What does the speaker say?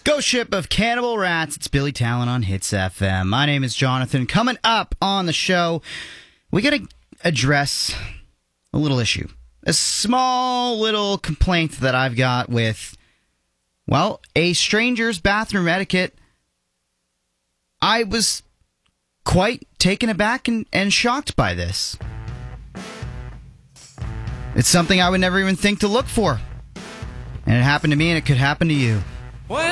Ghost Ship of Cannibal Rats. It's Billy Talon on Hits FM. My name is Jonathan. Coming up on the show, we got to address a little issue. A small little complaint that I've got with, well, a stranger's bathroom etiquette. I was quite taken aback and shocked by this. It's something I would never even think to look for. And it happened to me, and it could happen to you.